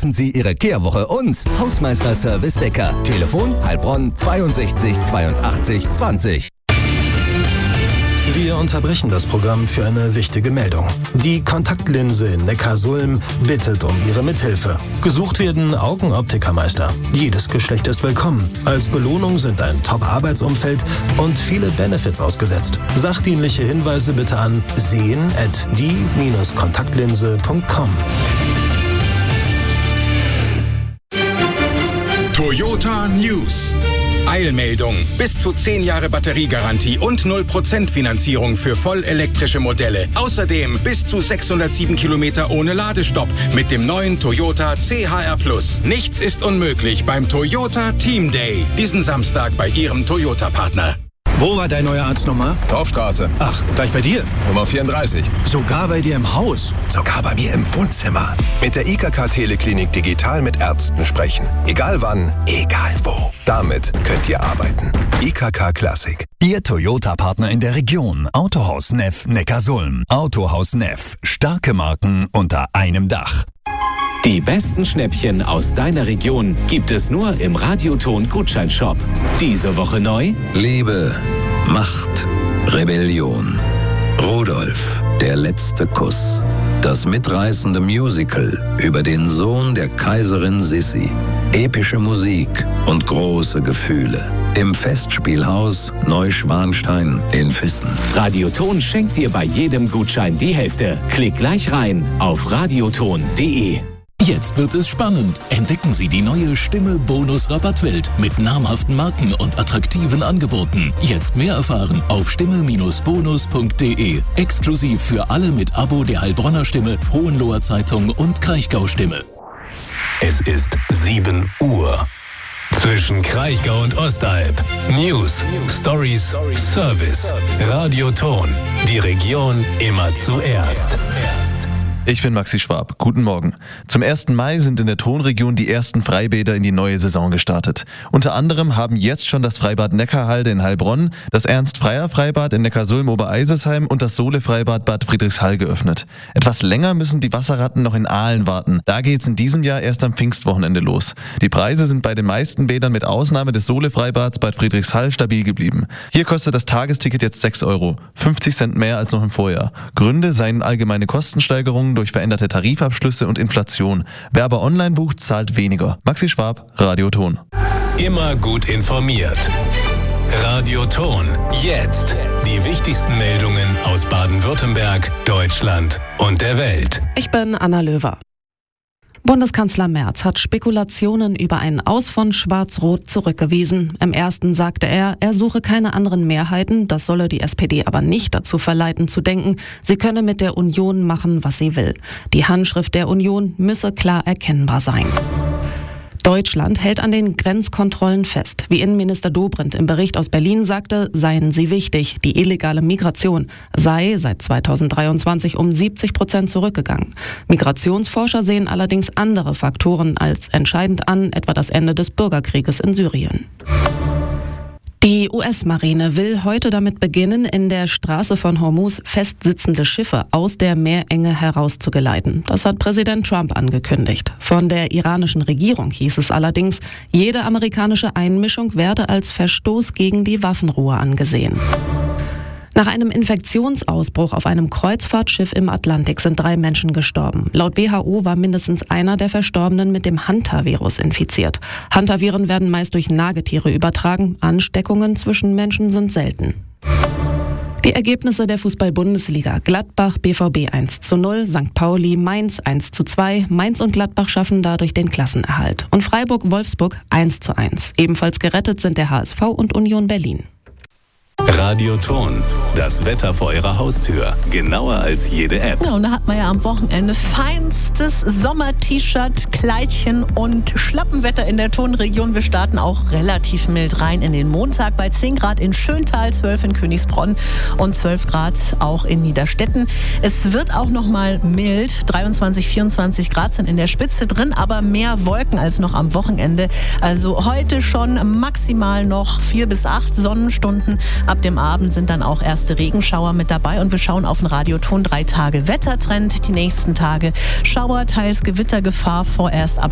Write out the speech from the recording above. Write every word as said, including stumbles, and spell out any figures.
Lassen Sie Ihre Kehrwoche uns. Hausmeister Service Becker. Telefon Heilbronn zweiundsechzig zweiundachtzig zwanzig. Wir unterbrechen das Programm für eine wichtige Meldung. Die Kontaktlinse in Neckarsulm bittet um Ihre Mithilfe. Gesucht werden Augenoptikermeister. Jedes Geschlecht ist willkommen. Als Belohnung sind ein Top-Arbeitsumfeld und viele Benefits ausgesetzt. Sachdienliche Hinweise bitte an sehen at die Bindestrich kontaktlinse punkt com. Toyota News. Eilmeldung. Bis zu zehn Jahre Batteriegarantie und null Prozent Finanzierung für vollelektrische Modelle. Außerdem bis zu sechshundertsieben Kilometer ohne Ladestopp mit dem neuen Toyota C H R Plus. Nichts ist unmöglich beim Toyota Team Day. Diesen Samstag bei Ihrem Toyota-Partner. Wo war dein neuer Arzt nochmal? Dorfstraße. Ach, gleich bei dir? Nummer vierunddreißig. Sogar bei dir im Haus? Sogar bei mir im Wohnzimmer. Mit der I K K Teleklinik digital mit Ärzten sprechen. Egal wann, egal wo. Damit könnt ihr arbeiten. I K K Classic. Ihr Toyota-Partner in der Region. Autohaus Neff Neckarsulm. Autohaus Neff. Starke Marken unter einem Dach. Die besten Schnäppchen aus deiner Region gibt es nur im Radioton-Gutscheinshop. Diese Woche neu: Liebe, Macht, Rebellion. Rudolf, der letzte Kuss. Das mitreißende Musical über den Sohn der Kaiserin Sissi. Epische Musik und große Gefühle. Im Festspielhaus Neuschwanstein in Füssen. Radioton schenkt dir bei jedem Gutschein die Hälfte. Klick gleich rein auf radioton punkt de. Jetzt wird es spannend. Entdecken Sie die neue Stimme-Bonus-Rabattwelt mit namhaften Marken und attraktiven Angeboten. Jetzt mehr erfahren auf stimme bonus punkt de. Exklusiv für alle mit Abo der Heilbronner Stimme, Hohenloher Zeitung und Kraichgau Stimme. Es ist sieben Uhr. Zwischen Kraichgau und Ostalb. News, Stories, Service. Radioton. Die Region immer zuerst. Ich bin Maxi Schwab. Guten Morgen. Zum ersten Mai sind in der Tonregion die ersten Freibäder in die neue Saison gestartet. Unter anderem haben jetzt schon das Freibad Neckarhalde in Heilbronn, das Ernst-Freier-Freibad in Neckarsulm-Obereisesheim und das Sole-Freibad Bad Friedrichshall geöffnet. Etwas länger müssen die Wasserratten noch in Aalen warten. Da geht's in diesem Jahr erst am Pfingstwochenende los. Die Preise sind bei den meisten Bädern mit Ausnahme des Sole-Freibads Bad Friedrichshall stabil geblieben. Hier kostet das Tagesticket jetzt sechs Euro, fünfzig Cent mehr als noch im Vorjahr. Gründe seien allgemeine Kostensteigerungen durch veränderte Tarifabschlüsse und Inflation. Wer aber online bucht, zahlt weniger. Maxi Schwab, Radioton. Immer gut informiert. Radioton. Jetzt. Die wichtigsten Meldungen aus Baden-Württemberg, Deutschland und der Welt. Ich bin Anna Löwer. Bundeskanzler Merz hat Spekulationen über einen Aus von Schwarz-Rot zurückgewiesen. Im ersten sagte er, er suche keine anderen Mehrheiten, das solle die S P D aber nicht dazu verleiten zu denken, sie könne mit der Union machen, was sie will. Die Handschrift der Union müsse klar erkennbar sein. Deutschland hält an den Grenzkontrollen fest. Wie Innenminister Dobrindt im Bericht aus Berlin sagte, seien sie wichtig. Die illegale Migration sei seit zweitausenddreiundzwanzig um siebzig Prozent zurückgegangen. Migrationsforscher sehen allerdings andere Faktoren als entscheidend an, etwa das Ende des Bürgerkrieges in Syrien. Die U S-Marine will heute damit beginnen, in der Straße von Hormuz festsitzende Schiffe aus der Meerenge herauszugeleiten. Das hat Präsident Trump angekündigt. Von der iranischen Regierung hieß es allerdings, jede amerikanische Einmischung werde als Verstoß gegen die Waffenruhe angesehen. Nach einem Infektionsausbruch auf einem Kreuzfahrtschiff im Atlantik sind drei Menschen gestorben. Laut W H O war mindestens einer der Verstorbenen mit dem Hantavirus infiziert. Hantaviren werden meist durch Nagetiere übertragen. Ansteckungen zwischen Menschen sind selten. Die Ergebnisse der Fußball-Bundesliga: Gladbach, B V B eins zu null, Sankt Pauli, Mainz eins zu zwei. Mainz und Gladbach schaffen dadurch den Klassenerhalt. Und Freiburg-Wolfsburg eins zu eins. Ebenfalls gerettet sind der H S V und Union Berlin. Radioton. Das Wetter vor Ihrer Haustür. Genauer als jede App. Ja, und da hat man ja am Wochenende feinstes Sommer-T-Shirt, Kleidchen und Schlappenwetter in der Tonregion. Wir starten auch relativ mild rein in den Montag bei zehn Grad in Schöntal, zwölf in Königsbronn und zwölf Grad auch in Niederstetten. Es wird auch noch mal mild. dreiundzwanzig, vierundzwanzig Grad sind in der Spitze drin, aber mehr Wolken als noch am Wochenende. Also heute schon maximal noch vier bis acht Sonnenstunden. Ab dem Abend sind dann auch erste Regenschauer mit dabei und wir schauen auf den Radioton drei Tage Wettertrend. Die nächsten Tage Schauer, teils Gewittergefahr vorerst, aber